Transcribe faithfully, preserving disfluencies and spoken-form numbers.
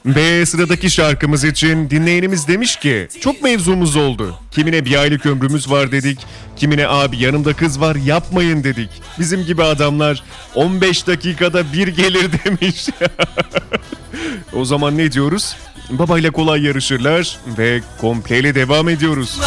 Ve sıradaki şarkımız için dinleyenimiz demiş ki çok mevzumuz oldu. Kimine bir aylık ömrümüz var dedik. Kimine abi yanımda kız var yapmayın dedik. Bizim gibi adamlar on beş dakikada bir gelir demiş. O zaman ne diyoruz? Babayla kolay yarışırlar ve kompleyle devam ediyoruz.